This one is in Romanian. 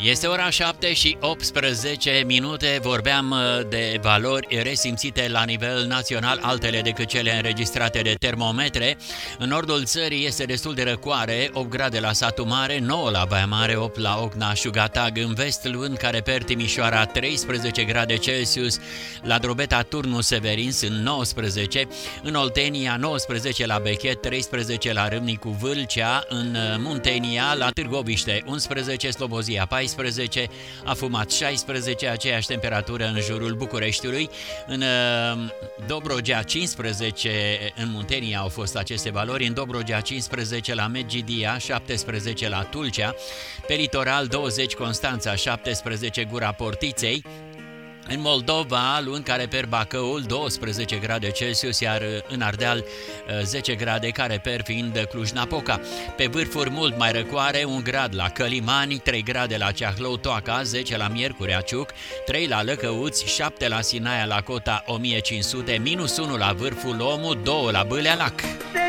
Este ora 7 și 18 minute, vorbeam de valori resimțite la nivel național, altele decât cele înregistrate de termometre. În nordul țării este destul de răcoare, 8 grade la Satu Mare, 9 la Baia Mare, 8 la Ocna, Șugatag, în vest Luni, Careper, Timișoara, 13 grade Celsius, la Drobeta, Turnu, Severin sunt 19, în Oltenia 19 la Bechet, 13 la Râmnicu, Vâlcea, în Muntenia, la Târgoviște 11, Slobozia 14, Afumat 16, aceeași temperatură în jurul Bucureștiului, în Dobrogea 15, în Muntenia au fost aceste valori, în Dobrogea 15 la Medgidia, 17 la Tulcea, pe litoral 20 Constanța, 17 Gura Portiței, în Moldova, Luni, Careper, Bacăul, 12 grade Celsius, iar în Ardeal 10 grade, Careper fiind Cluj-Napoca. Pe vârfuri mult mai răcoare, 1 grad la Călimani, 3 grade la Ceahlău, Toaca, 10 la Miercurea Ciuc, 3 la Lăcăuți, 7 la Sinaia, la cota 1500, -1 la vârful Omu, 2 la Bâlea Lac.